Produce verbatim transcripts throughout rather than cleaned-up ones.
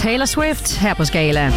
Taylor Swift her på Skala.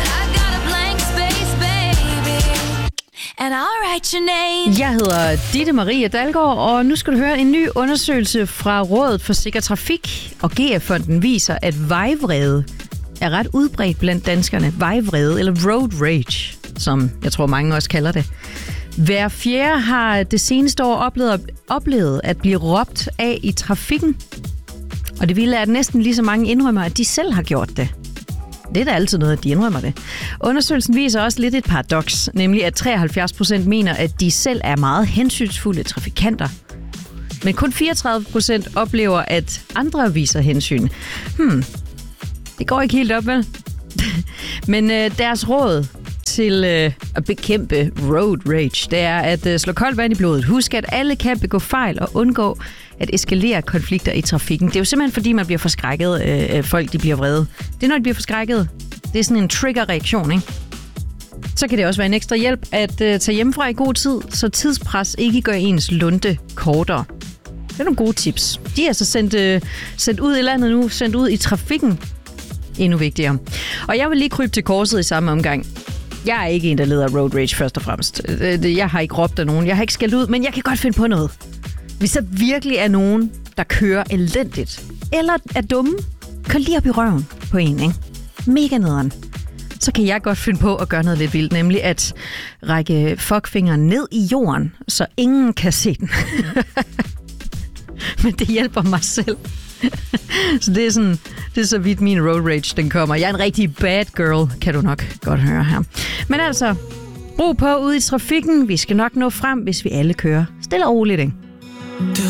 Jeg hedder Ditte Marie Dalgaard, og nu skal du høre en ny undersøgelse fra Rådet for Sikker Trafik. Og G F-fonden viser, at vejvrede er ret udbredt blandt danskerne. Vejvrede, eller road rage, som jeg tror mange også kalder det. Hver fjerde har det seneste år oplevet, oplevet at blive råbt af i trafikken. Og det vilde er, at næsten lige så mange indrømmer, at de selv har gjort det. Det er da altid noget, at de indrømmer det. Undersøgelsen viser også lidt et paradoks, nemlig at treoghalvfjerds procent mener, at de selv er meget hensynsfulde trafikanter. Men kun fireogtredive procent oplever, at andre viser hensyn. Hmm, det går ikke helt op, vel? Men øh, deres råd til øh, at bekæmpe road rage, det er at øh, slå koldt vand i blodet. Husk, at alle kan begå fejl og undgå at eskalere konflikter i trafikken. Det er jo simpelthen, fordi man bliver forskrækket. Øh, folk de bliver vrede. Det er, når de bliver forskrækket. Det er sådan en trigger-reaktion, ikke? Så kan det også være en ekstra hjælp at øh, tage hjemmefra i god tid, så tidspres ikke gør ens lunte kortere. Det er nogle gode tips. De er altså sendt, øh, sendt ud i landet nu, sendt ud i trafikken. Endnu vigtigere. Og jeg vil lige krybe til korset i samme omgang. Jeg er ikke en, der leder road rage først og fremmest. Jeg har ikke råbt af nogen. Jeg har ikke skældt ud, men jeg kan godt finde på noget. Hvis der virkelig er nogen, der kører elendigt, eller er dumme, kan lige op i røven på en, ikke? Mega nederen. Så kan jeg godt finde på at gøre noget lidt vildt, nemlig at række fuckfingeren ned i jorden, så ingen kan se den. Men det hjælper mig selv. Så det er sådan, det er så vidt min road rage, den kommer. Jeg er en rigtig bad girl, kan du nok godt høre her. Men altså, ro på ude i trafikken. Vi skal nok nå frem, hvis vi alle kører stille og roligt, ikke?